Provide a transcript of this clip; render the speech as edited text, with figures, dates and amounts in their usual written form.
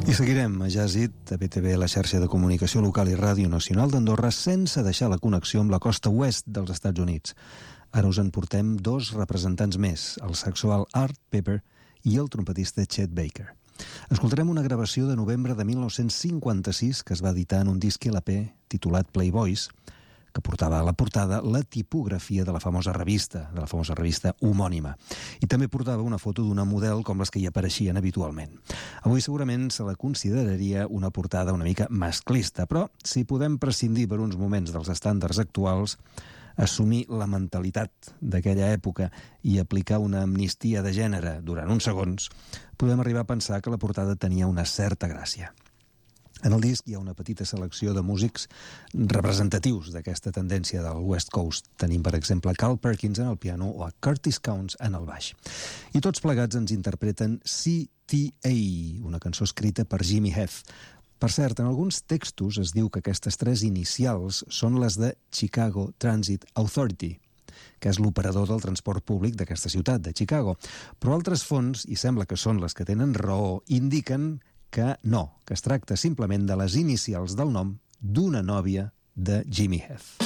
I seguirem a Jazzit, a BTV, la xarxa de comunicació local i ràdio nacional d'Andorra, sense deixar la connexió amb la costa oest dels Estats Units. Ara us en portem dos representants més, el saxoal Art Pepper i el trompetista Chet Baker. Escoltarem una gravació de novembre de 1956 que es va editar en un disc LP titulat Playboys, que portava a la portada la tipografia de la famosa revista homònima. I també portava una foto d'una model com les que hi apareixien habitualment. Avui segurament se la consideraria una portada una mica masclista, però si podem prescindir per uns moments dels estàndards actuals, assumir la mentalitat d'aquella època i aplicar una amnistia de gènere durant uns segons, podem arribar a pensar que la portada tenia una certa gràcia. En el disc hi ha una petita selecció de músics representatius d'aquesta tendència del West Coast. Tenim, per exemple, Carl Perkins en el piano o a Curtis Counts en el baix. I tots plegats ens interpreten CTA, una cançó escrita per Jimmy Heath. Per cert, en alguns textos es diu que aquestes tres inicials són les de Chicago Transit Authority, que és l'operador del transport públic d'aquesta ciutat, de Chicago. Però altres fonts, i sembla que són les que tenen raó, indiquen que no, que es tracta simplement de les inicials del nom d'una nòvia de Jimmy Heath.